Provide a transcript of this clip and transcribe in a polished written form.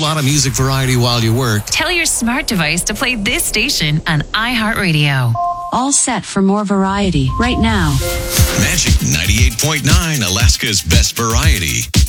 lot of music variety while you work. Tell your smart device to play this station on iHeartRadio. All set for more variety right now. Magic 98.9, Alaska's best variety.